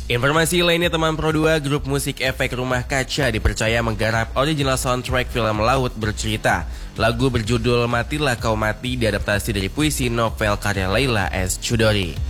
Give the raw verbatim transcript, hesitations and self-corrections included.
Informasi lainnya, teman Pro dua, grup musik Efek Rumah Kaca dipercaya menggarap original soundtrack film Laut Bercerita. Lagu berjudul Matilah Kau Mati diadaptasi dari puisi novel karya Laila S. Chudori.